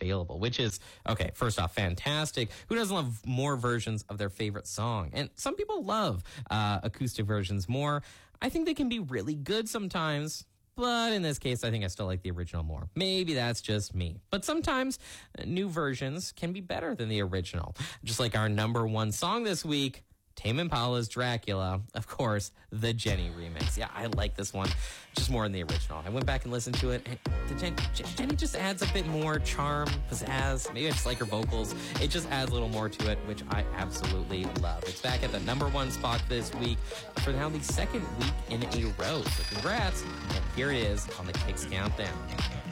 available, which is, okay, first off, fantastic. Who doesn't love more versions of their favorite song? And some people love acoustic versions more. I think they can be really good sometimes. But in this case, I think I still like the original more. Maybe that's just me. But sometimes new versions can be better than the original. Just like our number one song this week, Tame Impala's Dracula, of course, the Jenny remix. Yeah, I like this one just more than the original. I went back and listened to it, and Jenny just adds a bit more charm, pizzazz. Maybe I just like her vocals. It just adds a little more to it, which I absolutely love. It's back at the number one spot this week for now the second week in a row. So congrats, and here it is on the Kicks Countdown.